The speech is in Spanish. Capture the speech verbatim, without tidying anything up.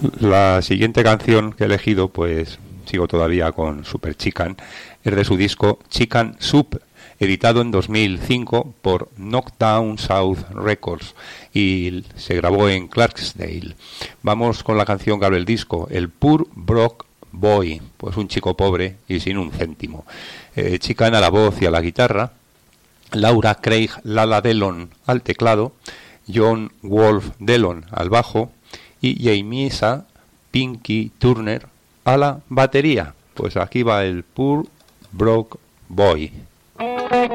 La siguiente canción que he elegido, pues sigo todavía con Super Chicken, es de su disco Chicken Soup, editado en dos mil cinco por Knockdown South Records y se grabó en Clarksdale. Vamos con la canción que abre el disco, el Poor Broke Boy, pues un chico pobre y sin un céntimo. Eh, Chicken a la voz y a la guitarra, Laura Craig Lala Dellon al teclado, John Wolf Dellon al bajo y Jamisa Pinky Turner a la batería. Pues aquí va el Poor Broke Boy.